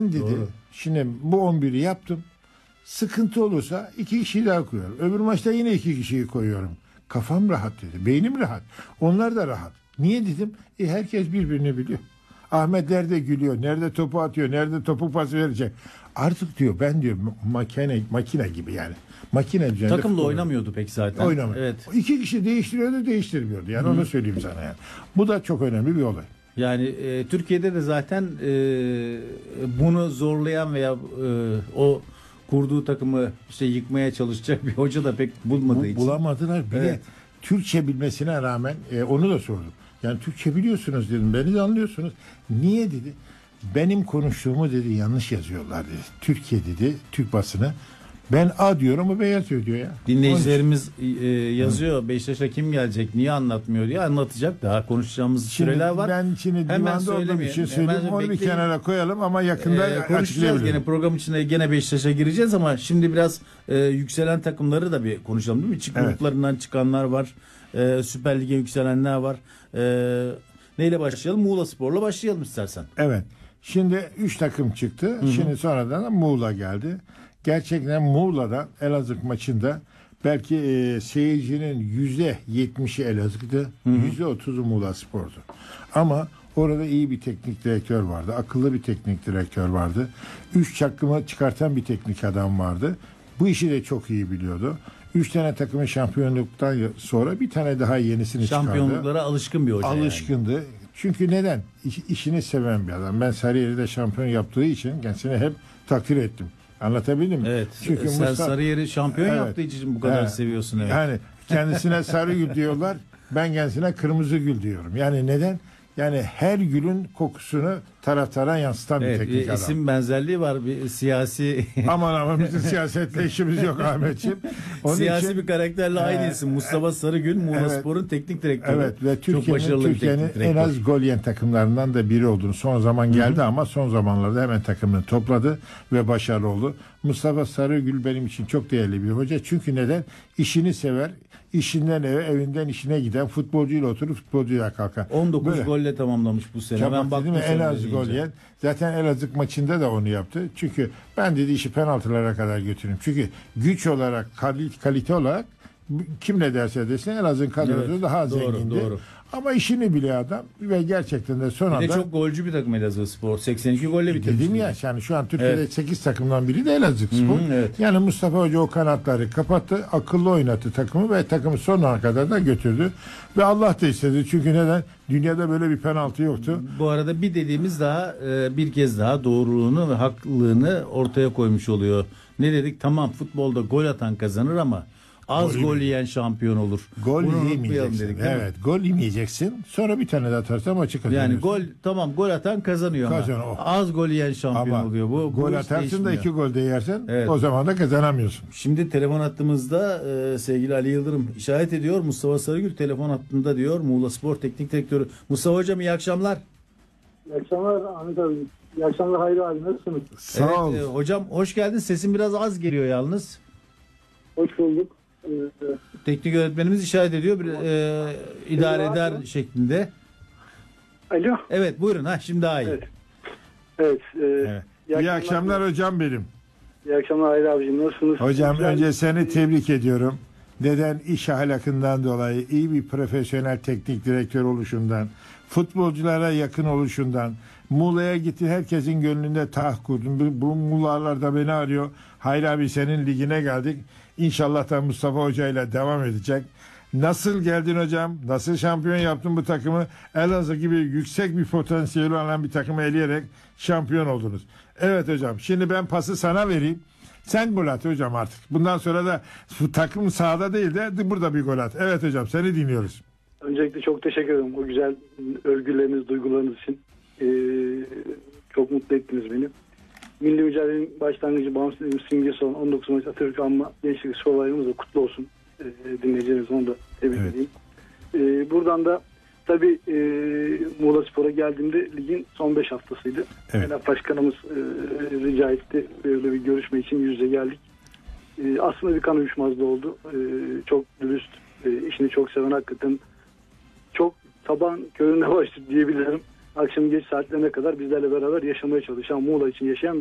dedi. Doğru. Şimdi bu 11'i yaptım. Sıkıntı olursa 2 kişi daha koyuyorum. Öbür maçta yine 2 kişiyi koyuyorum. Kafam rahat dedi. Beynim rahat. Onlar da rahat. Niye dedim? Herkes birbirini biliyor. Ahmet nerede gülüyor, nerede topu atıyor, nerede topu pas verecek. Artık diyor ben diyor makine gibi yani. Makine düzeninde. Takımda oynamıyordu pek zaten. Oynamıyor. Evet. 2 kişi değiştiriyordu, değiştirmiyordu. Yani onu söyleyeyim sana yani. Bu da çok önemli bir olay. Yani Türkiye'de de zaten bunu zorlayan veya o kurduğu takımı işte yıkmaya çalışacak bir hoca da pek bulmadığı için. Bulamadılar. Bir de Türkçe bilmesine rağmen onu da sordum. Yani Türkçe biliyorsunuz dedim. Beni de anlıyorsunuz. Niye dedi? Benim konuştuğumu dedi yanlış yazıyorlar dedi. Türkiye dedi, Türk basını. Ben A diyorum ama B yazıyor diyor ya. Dinleyicilerimiz yazıyor. Beşiktaş'a kim gelecek? Niye anlatmıyor diye anlatacak. Daha konuşacağımız süreler var. Ben şimdi divanda olduğum için söyleyeyim. Onu bir kenara koyalım ama yakında konuşacağız. Gene program içinde gene Beşiktaş'a gireceğiz ama şimdi biraz yükselen takımları da bir konuşalım değil mi? Gruplarından çıkanlar var. Süper Lig'e yükselenler var. Neyle başlayalım? Muğla Spor'la başlayalım istersen. Evet. Şimdi 3 takım çıktı. Hı-hı. Şimdi sonradan da Muğla geldi. Gerçekten Muğla'da Elazığ maçında belki seyircinin %70'i Elazığ'dı, %30'u Muğla Spor'du. Ama orada iyi bir teknik direktör vardı, akıllı bir teknik direktör vardı. 3 takımı çıkartan bir teknik adam vardı. Bu işi de çok iyi biliyordu. 3 tane takımın şampiyonluktan sonra bir tane daha yenisini çıkardı. Şampiyonluklara alışkın bir hoca. Alışkındı. Yani. Çünkü neden? İşini seven bir adam. Ben Sarıyer'de şampiyon yaptığı için kendisini hep takdir ettim. Anlatabildim mi? Evet. Çünkü sen Sarıyer'i şampiyon yaptığı için bu kadar seviyorsun. Evet. Yani kendisine sarı gül diyorlar. Ben kendisine kırmızı gül diyorum. Yani neden? Yani her gülün kokusunu taraftara yansıtan bir teknik adam. İsim benzerliği var bir siyasi. Aman bizim siyasetle işimiz yok Ahmetciğim. Siyasi bir karakterle aynı isim. Mustafa Sarıgül, Muğla Spor'un teknik direktörü. Evet ve Türkiye'nin en az gol yiyen takımlarından da biri olduğunu son zaman geldi ama son zamanlarda hemen takımını topladı ve başarılı oldu. Mustafa Sarıgül benim için çok değerli bir hoca. Çünkü neden? İşini sever. İşinden eve, evinden işine giden, futbolcuyla oturup futbolcuyla kalkan. 19 golle tamamlamış bu sene. Ben baktım en az gol yiyen. Zaten Elazığ maçında da onu yaptı. Çünkü ben dedi işi penaltılara kadar götüreyim. Çünkü güç olarak, kalite olarak kim ne derse desin Elazığ'ın kadrosu daha zengindi. Doğru. Ama işini biliyor adam ve gerçekten de son anda... Bir de çok golcü bir takım Elazığ Spor. 82 golle bitirmiş. Dedim ya yani şu an Türkiye'de 8 takımdan biri de Elazığ Spor. Evet. Yani Mustafa Hoca o kanatları kapattı, akıllı oynattı takımı ve takımı sonuna kadar da götürdü. Ve Allah da istedi. Çünkü neden? Dünyada böyle bir penaltı yoktu. Bu arada bir dediğimiz daha bir kez daha doğruluğunu ve haklılığını ortaya koymuş oluyor. Ne dedik? Tamam futbolda gol atan kazanır ama az gol yiyen şampiyon olur. Gol yemeyeceksin. Dedik, evet, gol yemeyeceksin. Sonra bir tane de atarsan maçı kazanıyorsun. Yani gol atan kazanıyor ama az gol yiyen şampiyon ama oluyor. Gol atarsın da 2 gol de yersen o zaman da kazanamıyorsun. Şimdi telefon hattımızda sevgili Ali Yıldırım işaret ediyor. Mustafa Sarıgül telefon hattında diyor. Muğla Spor Teknik Direktörü. Mustafa Hocam iyi akşamlar. İyi akşamlar Ahmet abi. İyi akşamlar Hayri abi. Nasılsınız? Sağ ol. Hocam hoş geldin. Sesin biraz az geliyor yalnız. Hoş bulduk. Teknik öğretmenimiz işaret ediyor. İdare eder şeklinde. Alo. Evet buyurun. Şimdi daha iyi. Evet. İyi akşamlar hocam benim. İyi akşamlar Hayri abicim. Nasılsınız? Hocam önce seni tebrik ediyorum. Neden? İş ahlakından dolayı, iyi bir profesyonel teknik direktör oluşundan, futbolculara yakın oluşundan, Muğla'ya gittin, herkesin gönlünde taht kurdun. Bu Muğla'lar da beni arıyor. Hayri abi senin ligine geldik. İnşallah da Mustafa Hoca ile devam edecek. Nasıl geldin hocam? Nasıl şampiyon yaptın bu takımı? Elazığ gibi yüksek bir potansiyeli olan bir takımı eleyerek şampiyon oldunuz. Evet hocam. Şimdi ben pası sana vereyim. Sen gol at hocam artık. Bundan sonra da bu takım sahada değil de burada bir gol at. Evet hocam seni dinliyoruz. Öncelikle çok teşekkür ederim. O güzel övgüleriniz, duygularınız için. Çok mutlu ettiniz beni. Milli mücadelenin başlangıcı bağımsız simgesi olan 19 Mayıs Atatürk Anma Gençlik Spor Bayramımız da kutlu olsun. Dinleyicilerimiz onu da tebrik edeyim. Buradan da tabii Muğla Spor'a geldiğimde ligin son 5 haftasıydı. Evet. Başkanımız rica etti. Böyle bir görüşme için yüz yüze geldik. Aslında bir kan uyuşmazlığı oldu. Çok dürüst, işini çok seven hakikaten çok taban köründe başladı diyebilirim. akşam geç saatlerine kadar bizlerle beraber yaşamaya çalışan, Muğla için yaşayan